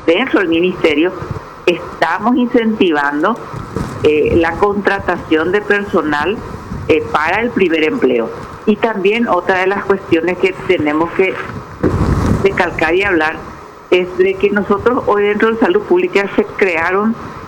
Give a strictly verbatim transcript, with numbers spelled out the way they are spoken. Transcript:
dentro del ministerio estamos incentivando eh, la contratación de personal eh, para el primer empleo. Y también otra de las cuestiones que tenemos que recalcar y hablar es de que nosotros hoy dentro de salud pública se crearon